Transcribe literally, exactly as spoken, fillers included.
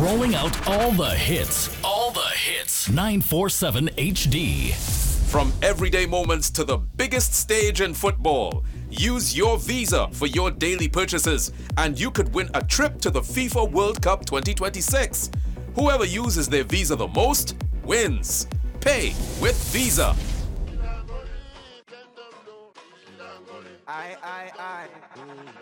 rolling out all the hits. All the hits. nine forty-seven H D. From everyday moments to the biggest stage in football, use your Visa for your daily purchases and you could win a trip to the FIFA World Cup twenty twenty-six. Whoever uses their Visa the most wins. Pay with Visa. I, I, I.